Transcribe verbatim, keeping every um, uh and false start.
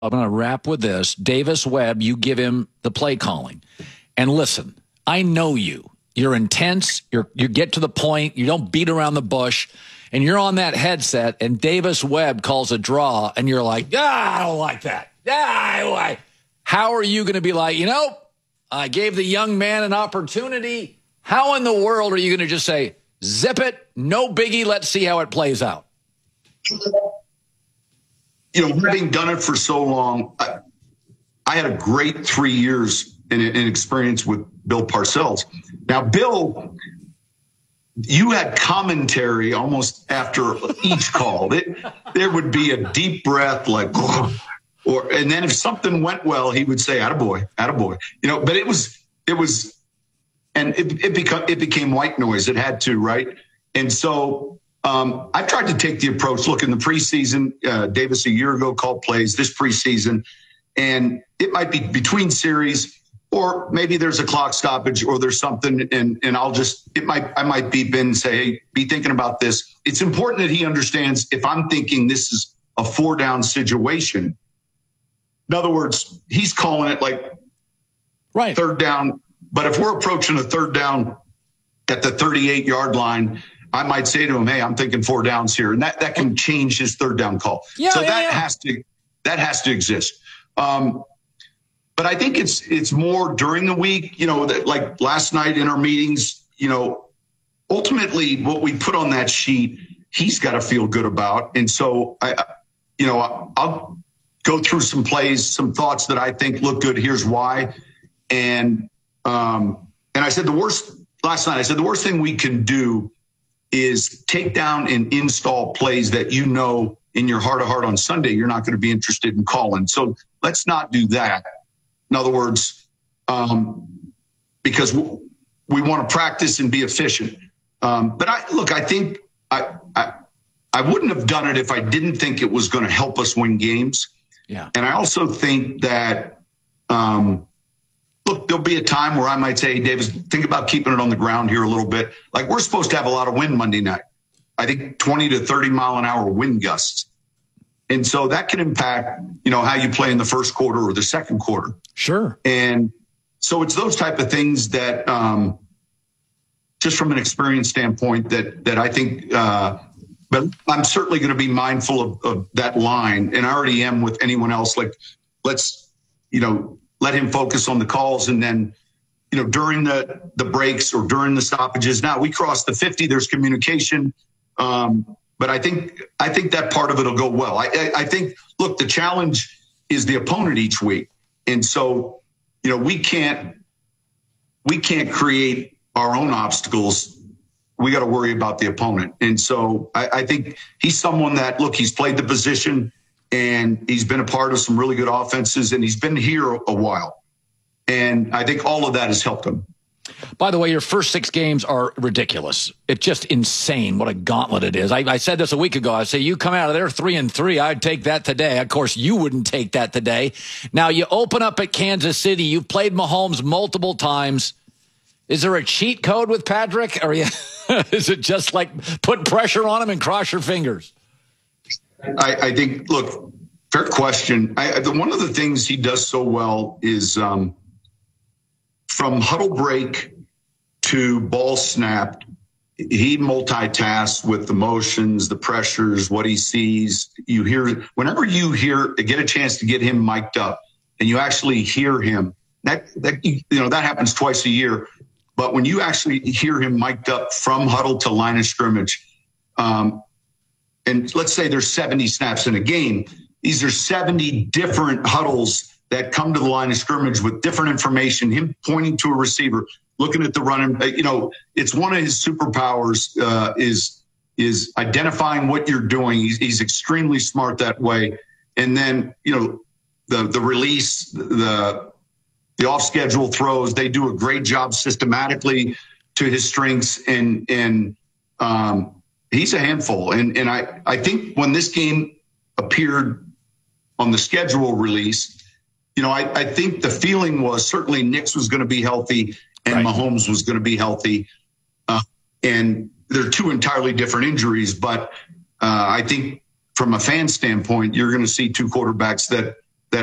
I'm going to wrap with this. Davis Webb, you give him the play calling. And listen, I know you. You're intense. You're, you get to the point. You don't beat around the bush. And you're on that headset, and Davis Webb calls a draw, and you're like, ah, I don't like that. Ah, I like. How are you going to be like, you know, I gave the young man an opportunity. How in the world are you going to just say, zip it, no biggie, let's see how it plays out? You know, having done it for so long, I, I had a great three years in, in experience with Bill Parcells. Now, Bill, you had commentary almost after each call. It, there would be a deep breath, like, or, and then if something went well, he would say, attaboy, attaboy. You know, but it was, it was, and it, it became, it became white noise. It had to, right? And so, Um, I tried to take the approach, look, in the preseason, uh, Davis a year ago called plays this preseason, and it might be between series, or maybe there's a clock stoppage or there's something, and, and I'll just, it might, I might beep in and say, hey, be thinking about this. It's important that he understands if I'm thinking this is a four down situation. In other words, he's calling it like right third down, but if we're approaching a third down at the thirty-eight yard line, I might say to him, hey, I'm thinking four downs here. And that, that can change his third down call. Yeah, so yeah, that yeah. has to, that has to exist. Um, but I think it's, it's more during the week, you know, that, like last night in our meetings, you know, ultimately what we put on that sheet, he's got to feel good about. And so I, you know, I'll go through some plays, some thoughts that I think look good. Here's why. And, um, and I said, the worst last night, I said, the worst thing we can do is take down and install plays that you know in your heart of heart on Sunday you're not going to be interested in calling. So let's not do that. In other words, um, because we, we want to practice and be efficient. Um, but I look, I think I, I I wouldn't have done it if I didn't think it was going to help us win games. Yeah. And I also think that um, look, there'll be a time where I might say, hey, Davis, think about keeping it on the ground here a little bit. Like, we're supposed to have a lot of wind Monday night. I think twenty to thirty mile an hour wind gusts. And so that can impact, you know, how you play in the first quarter or the second quarter. Sure. And so it's those type of things that um, just from an experience standpoint that, that I think, uh, but I'm certainly going to be mindful of, of that line. And I already am with anyone else. Like, let's, you know, let him focus on the calls. And then, you know, during the, the breaks or during the stoppages, now we cross the fifty, there's communication. Um, but I think, I think that part of it will go well. I, I, I think, look, the challenge is the opponent each week. And so, you know, we can't, we can't create our own obstacles. We got to worry about the opponent. And so I, I think he's someone that, look, he's played the position and he's been a part of some really good offenses, and he's been here a while. And I think all of that has helped him. By the way, your first six games are ridiculous. It's just insane what a gauntlet it is. I, I said this a week ago. I say, you come out of there three and three, I'd take that today. Of course, you wouldn't take that today. Now, you open up at Kansas City. You've played Mahomes multiple times. Is there a cheat code with Patrick? Or you, is it just like put pressure on him and cross your fingers? I, I think, look, fair question. I, the, one of the things he does so well is um, from huddle break to ball snapped, he multitasks with the motions, the pressures, what he sees. You hear, whenever you hear, get a chance to get him mic'd up and you actually hear him, that, that you know, that happens twice a year. But when you actually hear him mic'd up from huddle to line of scrimmage, um, and let's say there's seventy snaps in a game, these are seventy different huddles that come to the line of scrimmage with different information, him pointing to a receiver, looking at the run. You know, it's one of his superpowers uh, is, is identifying what you're doing. He's, he's extremely smart that way. And then, you know, the, the release, the, the off schedule throws, they do a great job systematically to his strengths. And, and, um, he's a handful. And, and I, I think when this game appeared on the schedule release, you know, I, I think the feeling was certainly Nix was going to be healthy and right. Mahomes was going to be healthy. Uh, and they're two entirely different injuries. But uh, I think from a fan standpoint, you're going to see two quarterbacks that